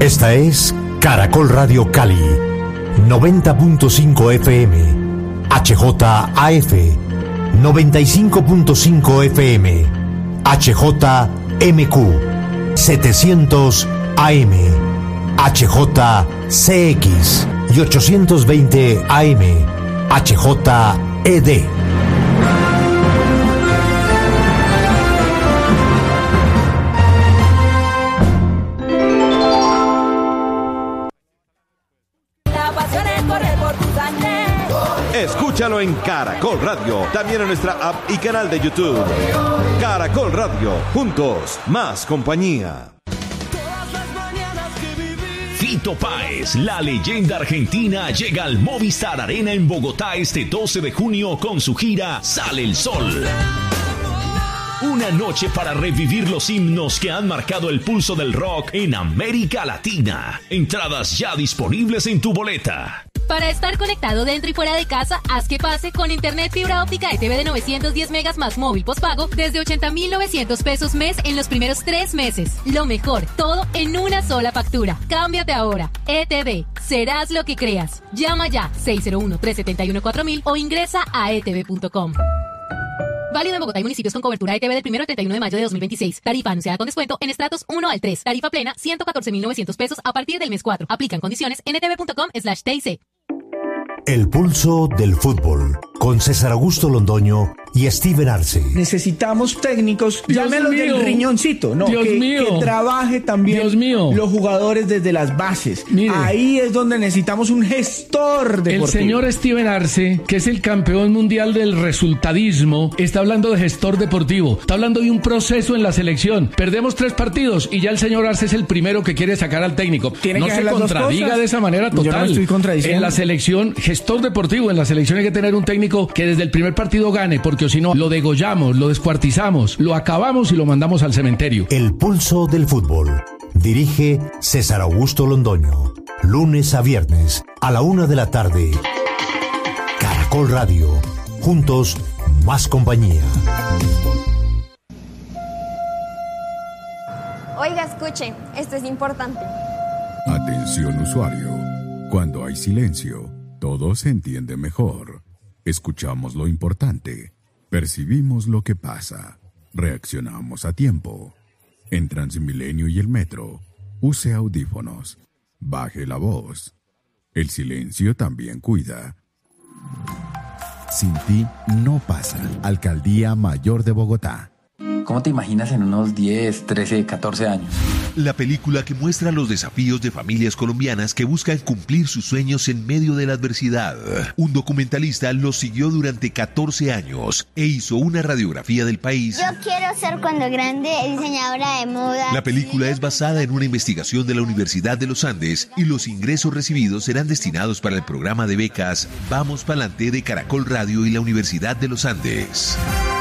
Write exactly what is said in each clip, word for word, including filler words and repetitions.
Esta es Caracol Radio Cali, noventa punto cinco F M, H J A F, noventa y cinco punto cinco F M, H J M Q, setecientos A M, H J C X y ochocientos veinte A M, H J E D. Escúchalo en Caracol Radio, también en nuestra app y canal de YouTube. Caracol Radio, juntos, más compañía. Fito Páez, la leyenda argentina, llega al Movistar Arena en Bogotá este doce de junio con su gira Sale el Sol. Una noche para revivir los himnos que han marcado el pulso del rock en América Latina. Entradas ya disponibles en tu boleta. Para estar conectado dentro y fuera de casa, haz que pase con internet fibra óptica E T V de novecientos diez megas más móvil postpago desde ochenta mil novecientos pesos mes en los primeros tres meses. Lo mejor, todo en una sola factura. Cámbiate ahora. E T V, serás lo que creas. Llama ya seis cero uno, tres siete uno, cuatro mil o ingresa a e t v punto com. Válido en Bogotá y municipios con cobertura E T V del primero al treinta y uno de mayo de dos mil veintiséis. Tarifa anunciada con descuento en estratos uno al tres. Tarifa plena ciento catorce mil novecientos pesos a partir del mes cuatro. Aplican condiciones en e t v punto com slash t i c. El pulso del fútbol, con César Augusto Londoño y Steven Arce. Necesitamos técnicos, llámelo del riñoncito, no, Dios que, mío. que trabaje también Dios mío. los jugadores desde las bases. Mire. Ahí es donde necesitamos un gestor deportivo. El señor Steven Arce, que es el campeón mundial del resultadismo, está hablando de gestor deportivo, está hablando de un proceso en la selección. Perdemos tres partidos y ya el señor Arce es el primero que quiere sacar al técnico. Tiene no que se hacer las dos contradiga cosas. de esa manera total. Yo no estoy contradiciendo. En la selección, gestor deportivo, en la selección hay que tener un técnico que desde el primer partido gane, porque si no, lo degollamos, lo descuartizamos, lo acabamos y lo mandamos al cementerio. El pulso del fútbol. Dirige César Augusto Londoño. Lunes a viernes a la una de la tarde. Caracol Radio. Juntos, más compañía. Oiga, escuche, esto es importante. Atención usuario. Cuando hay silencio, todo se entiende mejor. Escuchamos lo importante. Percibimos lo que pasa. Reaccionamos a tiempo. En Transmilenio y el metro, use audífonos. Baje la voz. El silencio también cuida. Sin ti no pasa. Alcaldía Mayor de Bogotá. ¿Cómo te imaginas en unos diez, trece, catorce años? La película que muestra los desafíos de familias colombianas que buscan cumplir sus sueños en medio de la adversidad. Un documentalista los siguió durante catorce años e hizo una radiografía del país. Yo quiero ser cuando grande diseñadora de moda. La película es basada en una investigación de la Universidad de los Andes y los ingresos recibidos serán destinados para el programa de becas Vamos Pa'lante de Caracol Radio y la Universidad de los Andes.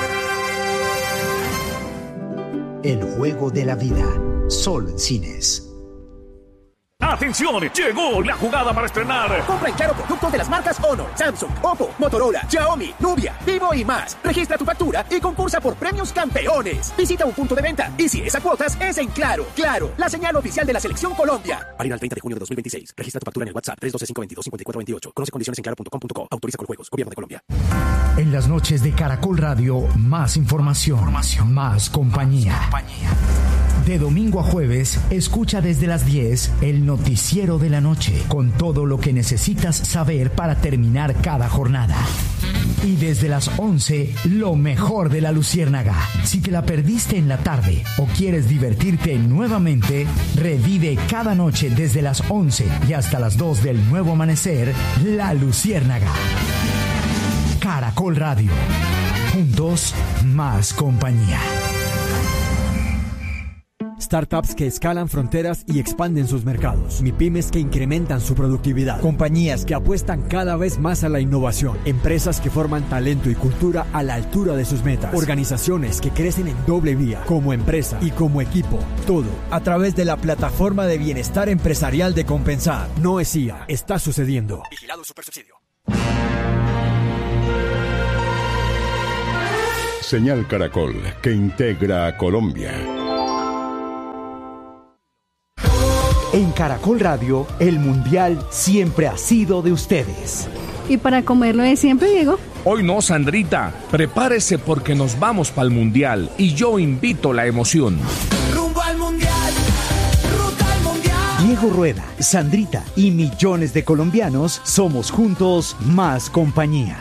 El juego de la vida. Sol Cines. ¡Atención! Llegó la jugada para estrenar. Compra en Claro productos de las marcas Honor, Samsung, Oppo, Motorola, Xiaomi, Nubia, Vivo y más. Registra tu factura y concursa por premios campeones. Visita un punto de venta y si es a cuotas, es en Claro. Claro, la señal oficial de la Selección Colombia. Válido al treinta de junio de dos mil veintiséis. Registra tu factura en el WhatsApp tres uno dos cinco dos dos, cinco cuatro dos ocho. Conoce condiciones en claro punto com punto co. Autoriza con juegos. Gobierno de Colombia. En las noches de Caracol Radio, más información, información. Más compañía. Más compañía. De domingo a jueves, escucha desde las diez el noticiero de la noche, con todo lo que necesitas saber para terminar cada jornada. Y desde las once, lo mejor de la Luciérnaga. Si te la perdiste en la tarde o quieres divertirte nuevamente, revive cada noche desde las once y hasta las dos del nuevo amanecer, La Luciérnaga. Caracol Radio. Juntos, más compañía. Startups que escalan fronteras y expanden sus mercados. MIPYMES que incrementan su productividad. Compañías que apuestan cada vez más a la innovación. Empresas que forman talento y cultura a la altura de sus metas. Organizaciones que crecen en doble vía, como empresa y como equipo. Todo a través de la plataforma de bienestar empresarial de Compensar. No es I A, está sucediendo. Vigilado Supersubsidio. Señal Caracol, que integra a Colombia. En Caracol Radio, el Mundial siempre ha sido de ustedes. ¿Y para comerlo de siempre, Diego? Hoy no, Sandrita. Prepárese porque nos vamos para el Mundial y yo invito la emoción. Rumbo al Mundial, ruta al Mundial. Diego Rueda, Sandrita y millones de colombianos somos juntos más compañía.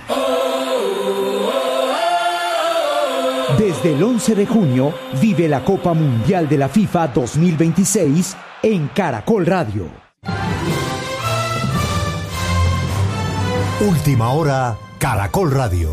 Desde el once de junio, vive la Copa Mundial de la FIFA dos mil veintiséis en Caracol Radio. Última hora, Caracol Radio.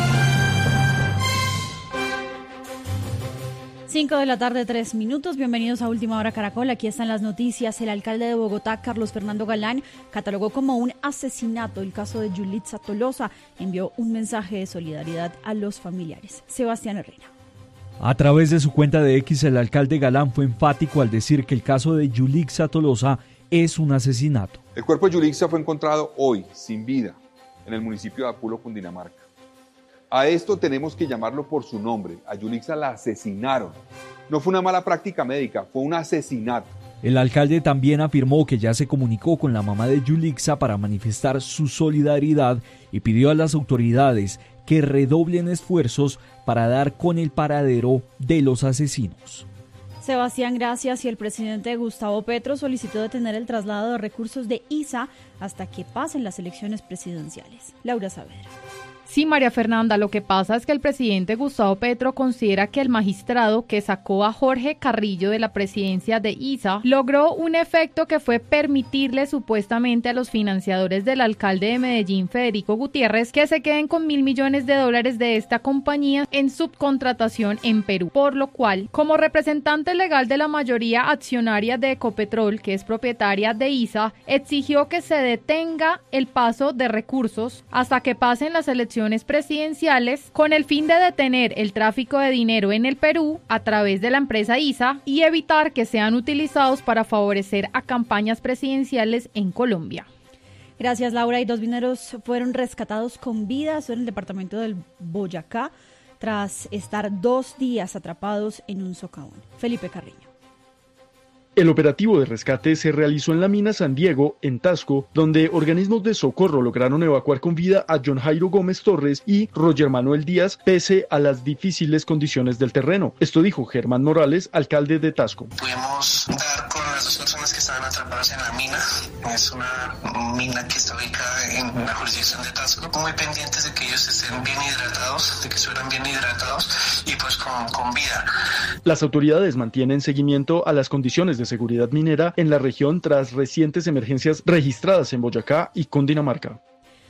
cinco de la tarde, tres minutos. Bienvenidos a Última Hora Caracol. Aquí están las noticias. El alcalde de Bogotá, Carlos Fernando Galán, catalogó como un asesinato el caso de Yulitza Tolosa. Envió un mensaje de solidaridad a los familiares. Sebastián Herrera. A través de su cuenta de X, el alcalde Galán fue enfático al decir que el caso de Yulitza Tolosa es un asesinato. El cuerpo de Yulitza fue encontrado hoy, sin vida, en el municipio de Apulo, Cundinamarca. A esto tenemos que llamarlo por su nombre. A Yulitza la asesinaron. No fue una mala práctica médica, fue un asesinato. El alcalde también afirmó que ya se comunicó con la mamá de Yulitza para manifestar su solidaridad y pidió a las autoridades que redoblen esfuerzos para dar con el paradero de los asesinos. Sebastián, gracias. Y el presidente Gustavo Petro solicitó detener el traslado de recursos de I S A hasta que pasen las elecciones presidenciales. Laura Saavedra. Sí, María Fernanda, lo que pasa es que el presidente Gustavo Petro considera que el magistrado que sacó a Jorge Carrillo de la presidencia de I S A logró un efecto que fue permitirle supuestamente a los financiadores del alcalde de Medellín, Federico Gutiérrez, que se queden con mil millones de dólares de esta compañía en subcontratación en Perú, por lo cual, como representante legal de la mayoría accionaria de Ecopetrol, que es propietaria de I S A, exigió que se detenga el paso de recursos hasta que pasen las elecciones presidenciales con el fin de detener el tráfico de dinero en el Perú a través de la empresa I S A y evitar que sean utilizados para favorecer a campañas presidenciales en Colombia. Gracias, Laura. Y dos mineros fueron rescatados con vida en el departamento del Boyacá tras estar dos días atrapados en un socavón. Felipe Carriño. El operativo de rescate se realizó en la mina San Diego, en Tasco, donde organismos de socorro lograron evacuar con vida a John Jairo Gómez Torres y Roger Manuel Díaz, pese a las difíciles condiciones del terreno. Esto dijo Germán Morales, alcalde de Tasco. Pudimos dar con las dos personas que estaban atrapadas en la mina. Es una mina que está ubicada en la jurisdicción de Tasco. Muy pendientes de que ellos estén bien hidratados, de que estuvieran bien hidratados y pues con, con vida. Las autoridades mantienen seguimiento a las condiciones de seguridad minera en la región tras recientes emergencias registradas en Boyacá y Cundinamarca.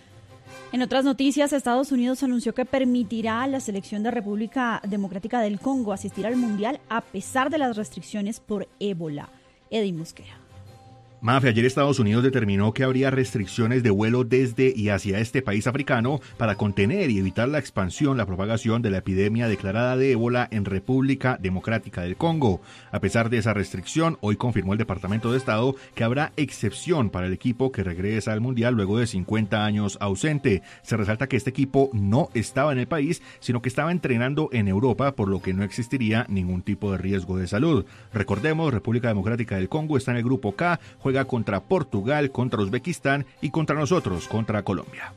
En otras noticias, Estados Unidos anunció que permitirá a la selección de República Democrática del Congo asistir al Mundial a pesar de las restricciones por ébola. Eddie Mosquera. Mafe, ayer Estados Unidos determinó que habría restricciones de vuelo desde y hacia este país africano para contener y evitar la expansión, la propagación de la epidemia declarada de ébola en República Democrática del Congo. A pesar de esa restricción, hoy confirmó el Departamento de Estado que habrá excepción para el equipo que regresa al Mundial luego de cincuenta años ausente. Se resalta que este equipo no estaba en el país, sino que estaba entrenando en Europa, por lo que no existiría ningún tipo de riesgo de salud. Recordemos, República Democrática del Congo está en el grupo K, juega contra Portugal, contra Uzbekistán y contra nosotros, contra Colombia.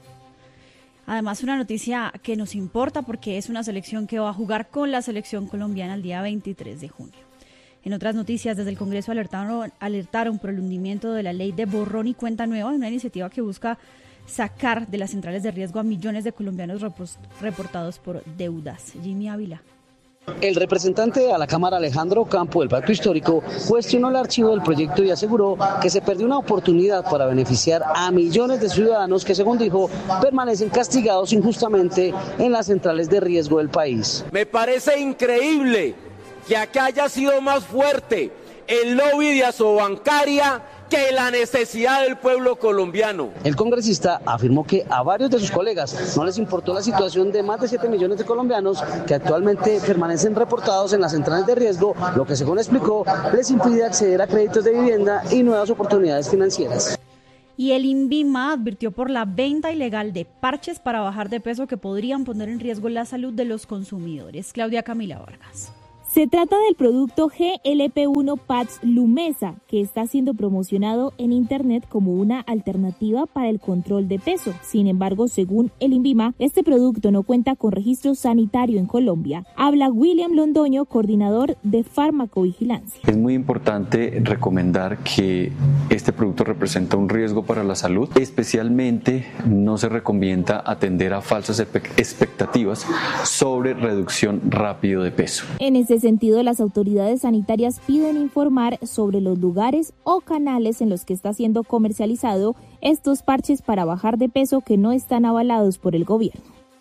Además, una noticia que nos importa porque es una selección que va a jugar con la selección colombiana el día veintitrés de junio. En otras noticias, desde el Congreso alertaron, alertaron por el hundimiento de la ley de borrón y cuenta nueva, una iniciativa que busca sacar de las centrales de riesgo a millones de colombianos reportados por deudas. Jimmy Ávila. El representante a la Cámara, Alejandro Campo, del Pacto Histórico, cuestionó el archivo del proyecto y aseguró que se perdió una oportunidad para beneficiar a millones de ciudadanos que, según dijo, permanecen castigados injustamente en las centrales de riesgo del país. Me parece increíble que acá haya sido más fuerte el lobby de Asobancaria que la necesidad del pueblo colombiano. El congresista afirmó que a varios de sus colegas no les importó la situación de más de siete millones de colombianos que actualmente permanecen reportados en las centrales de riesgo, lo que, según explicó, les impide acceder a créditos de vivienda y nuevas oportunidades financieras. Y el INVIMA advirtió por la venta ilegal de parches para bajar de peso que podrían poner en riesgo la salud de los consumidores. Claudia Camila Vargas. Se trata del producto G L P uno Patch Lumesa, que está siendo promocionado en Internet como una alternativa para el control de peso. Sin embargo, según el INVIMA, este producto no cuenta con registro sanitario en Colombia. Habla William Londoño, coordinador de farmacovigilancia. Es muy importante recomendar que este producto representa un riesgo para la salud. Especialmente no se recomienda atender a falsas expectativas sobre reducción rápido de peso. En ese sentido, las autoridades sanitarias piden informar sobre los lugares o canales en los que está siendo comercializado estos parches para bajar de peso que no están avalados por el gobierno.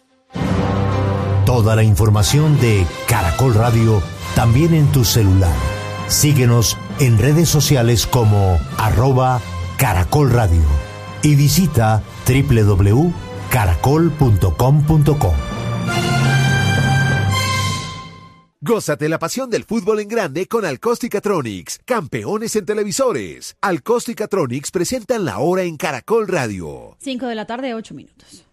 Toda la información de Caracol Radio también en tu celular. Síguenos en redes sociales como arroba Caracol Radio y visita doble u doble u doble u punto caracol punto com punto co. Gózate la pasión del fútbol en grande con Alcosticatronics, campeones en televisores. Alcosticatronics presentan la hora en Caracol Radio. cinco de la tarde, ocho minutos.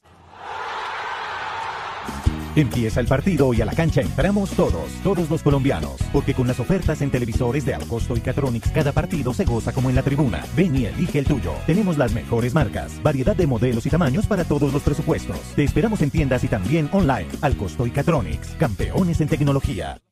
Empieza el partido y a la cancha entramos todos, todos los colombianos, porque con las ofertas en televisores de Alcosto y Catronics cada partido se goza como en la tribuna. Ven y elige el tuyo. Tenemos las mejores marcas, variedad de modelos y tamaños para todos los presupuestos. Te esperamos en tiendas y también online. Alcosto y Catronics, campeones en tecnología.